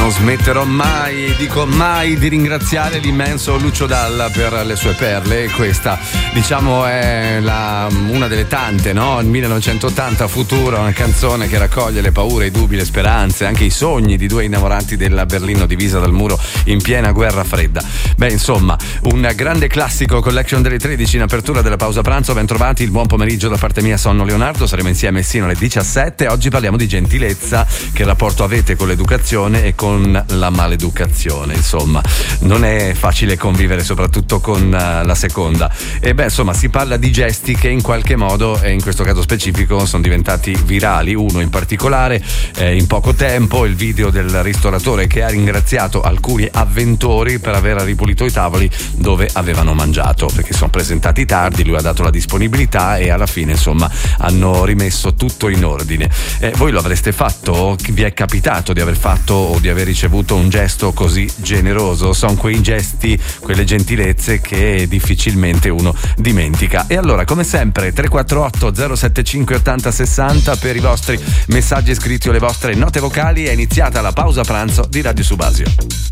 Non smetterò mai, dico mai, di ringraziare l'immenso Lucio Dalla per le sue perle. Questa, diciamo, è una delle tante, no? Il 1980 Futuro, una canzone che raccoglie le paure, i dubbi, le speranze, anche i sogni di due innamorati della Berlino divisa dal muro in piena guerra fredda. Beh, insomma, un grande classico, Collection delle 13 in apertura della pausa pranzo. Ben trovati, il buon pomeriggio da parte mia, sono Leonardo, saremo insieme sino alle 17. Oggi parliamo di gentilezza, che rapporto avete con l'educazione e con la maleducazione. Insomma, non è facile convivere soprattutto con la seconda. E beh, insomma, si parla di gesti che in qualche modo, e in questo caso specifico, sono diventati virali. Uno in particolare, in poco tempo, il video del ristoratore che ha ringraziato alcuni avventori per aver ripulito i tavoli dove avevano mangiato, perché sono presentati tardi, lui ha dato la disponibilità e alla fine, insomma, hanno rimesso tutto in ordine. Voi lo avreste fatto? Vi è capitato di aver fatto o di aver ricevuto un gesto così generoso? Sono quei gesti, quelle gentilezze che difficilmente uno dimentica. E allora, come sempre, 348 075 80 60 per i vostri messaggi scritti o le vostre note vocali. È iniziata la pausa pranzo di Radio Subasio.